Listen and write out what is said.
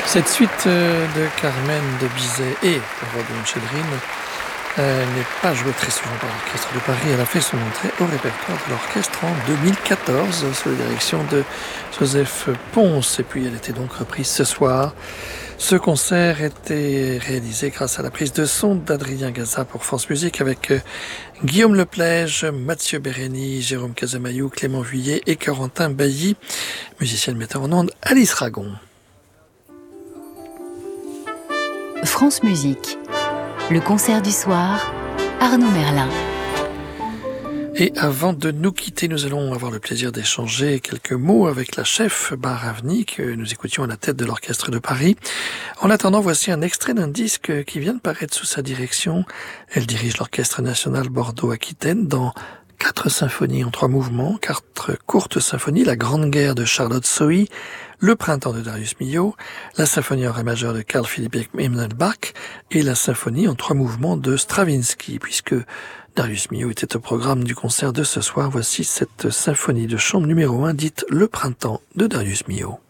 Cette suite de Carmen de Bizet et Rodolphe Chédrine n'est pas jouée très souvent par l'Orchestre de Paris. Elle a fait son entrée au répertoire de l'orchestre en 2014 sous la direction de Joseph Pons. Et puis elle était donc reprise ce soir. Ce concert était réalisé grâce à la prise de son d'Adrien Gaza pour France Musique avec Guillaume Leplège, Mathieu Bérény, Jérôme Casamayou, Clément Vuillet et Corentin Bailly, musicienne metteur en ondes Alice Ragon. France Musique, le concert du soir, Arnaud Merlin. Et avant de nous quitter, nous allons avoir le plaisir d'échanger quelques mots avec la chef Bar Avni que nous écoutions à la tête de l'Orchestre de Paris. En attendant, voici un extrait d'un disque qui vient de paraître sous sa direction. Elle dirige l'Orchestre national Bordeaux-Aquitaine dans 4 symphonies en 3 mouvements, 4 courtes symphonies, la Grande Guerre de Charlotte Sohi, le Printemps de Darius Milhaud, la symphonie en ré majeur de Carl Philipp Emanuel Bach et la symphonie en 3 mouvements de Stravinsky. Puisque Darius Milhaud était au programme du concert de ce soir, voici cette symphonie de chambre numéro 1 dite Le Printemps de Darius Milhaud.